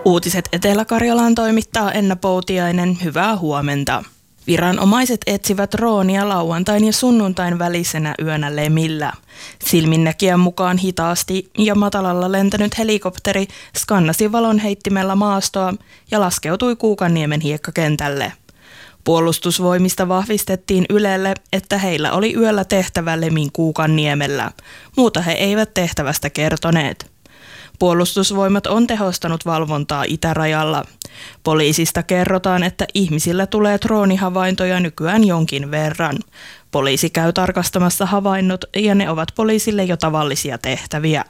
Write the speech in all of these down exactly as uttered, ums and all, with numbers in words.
Uutiset Etelä-Karjalaan toimittaa Enna Poutiainen. Hyvää huomenta. Viranomaiset etsivät droonia lauantain ja sunnuntain välisenä yönä Lemillä. Silminnäkijän mukaan hitaasti ja matalalla lentänyt helikopteri skannasi valonheittimellä maastoa ja laskeutui Kuukanniemen hiekkakentälle. Puolustusvoimista vahvistettiin Ylelle, että heillä oli yöllä tehtävä Lemin Kuukanniemellä. Muuta he eivät tehtävästä kertoneet. Puolustusvoimat on tehostanut valvontaa itärajalla. Poliisista kerrotaan, että ihmisillä tulee droonihavaintoja nykyään jonkin verran. Poliisi käy tarkastamassa havainnot ja ne ovat poliisille jo tavallisia tehtäviä.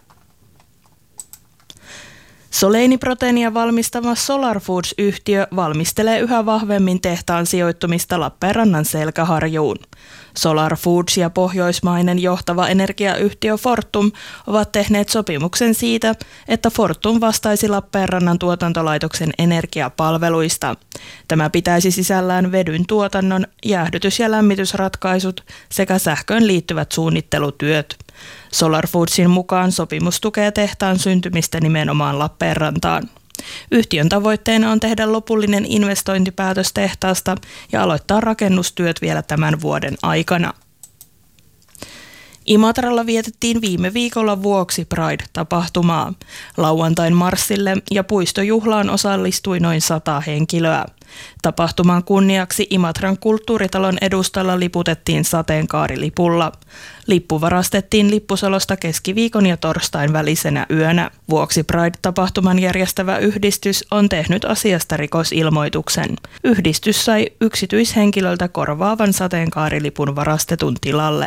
Soleiniproteiinia valmistava Solar Foods-yhtiö valmistelee yhä vahvemmin tehtaan sijoittumista Lappeenrannan Selkäharjuun. Solar Foods ja pohjoismainen johtava energiayhtiö Fortum ovat tehneet sopimuksen siitä, että Fortum vastaisi Lappeenrannan tuotantolaitoksen energiapalveluista. Tämä pitäisi sisällään vedyn tuotannon, jäähdytys- ja lämmitysratkaisut sekä sähköön liittyvät suunnittelutyöt. Solar Foodsin mukaan sopimus tukee tehtaan syntymistä nimenomaan Lappeenrantaan. Yhtiön tavoitteena on tehdä lopullinen investointipäätös tehtaasta ja aloittaa rakennustyöt vielä tämän vuoden aikana. Imatralla vietettiin viime viikolla Vuoksi Pride-tapahtumaa. Lauantain marssille ja puistojuhlaan osallistui noin sata henkilöä. Tapahtuman kunniaksi Imatran kulttuuritalon edustalla liputettiin sateenkaarilipulla. Lippu varastettiin Lippusalosta keskiviikon ja torstain välisenä yönä. Vuoksi Pride-tapahtuman järjestävä yhdistys on tehnyt asiasta rikosilmoituksen. Yhdistys sai yksityishenkilöltä korvaavan sateenkaarilipun varastetun tilalle.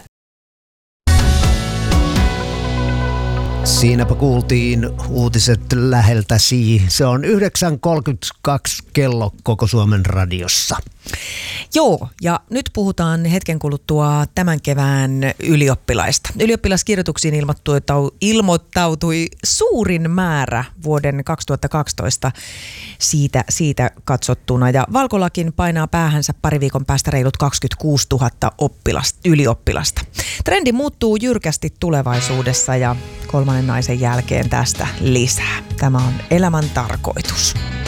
Siinäpä kuultiin uutiset läheltäsi. Se on yhdeksän kolmekymmentäkaksi kello koko Suomen radiossa. Joo, ja nyt puhutaan hetken kuluttua tämän kevään ylioppilaista. Ylioppilaskirjoituksiin ilmoittautui suurin määrä vuoden kaksituhattakaksitoista siitä, siitä katsottuna. Ja Valkolakin painaa päähänsä pari viikon päästä reilut kaksikymmentäkuusituhatta oppilasta, ylioppilasta. Trendi muuttuu jyrkästi tulevaisuudessa ja kolmannen naisen jälkeen tästä lisää. Tämä on elämän tarkoitus.